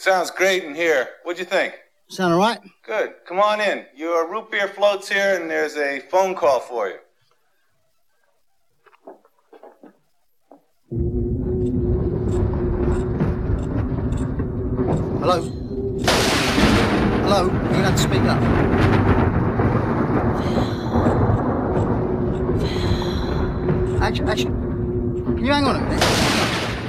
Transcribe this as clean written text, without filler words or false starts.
Sounds great in here. What'd you think? Sound all right? Good. Come on in. Your root beer float's here, and there's a phone call for you. Hello? Hello? You're going to have to speak up. Actually, can you hang on a minute?